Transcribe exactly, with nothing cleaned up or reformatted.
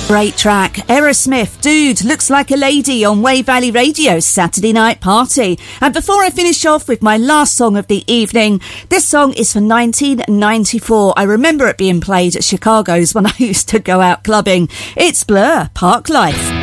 Great track. Aerosmith, Dude Looks Like a Lady on Wave Valley Radio's Saturday Night Party. And before I finish off with my last song of the evening, this song is from nineteen ninety-four. I remember it being played at Chicago's when I used to go out clubbing. It's Blur, Park Life.